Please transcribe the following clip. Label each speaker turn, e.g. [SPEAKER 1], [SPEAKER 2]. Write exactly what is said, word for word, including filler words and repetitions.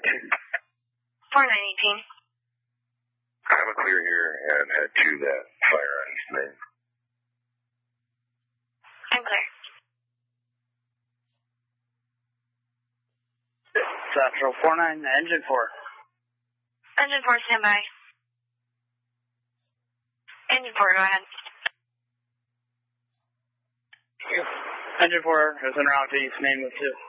[SPEAKER 1] four nine eighteen.
[SPEAKER 2] I'm a clear here and head to that fire on East Main.
[SPEAKER 1] I'm clear.
[SPEAKER 3] Central four nine, engine four.
[SPEAKER 1] Engine four, stand by. Engine four, go ahead.
[SPEAKER 3] Engine four is en route to East Main with two.